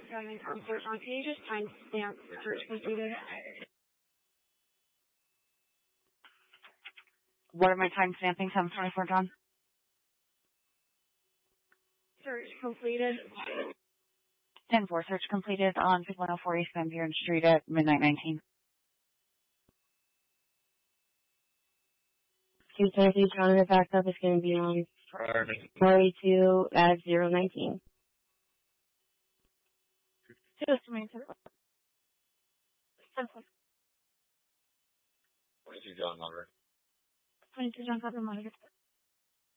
driving from Fort John. Can you just timestamp search completed? What am I timestamping? 724 John? Search completed. 10-4, search completed on 5104 East Van Buren Street at midnight 19. 230 John, the backup is going to be on 42 at 019. Just a minute. 22 John Monitor. 22 John Copper Monitor.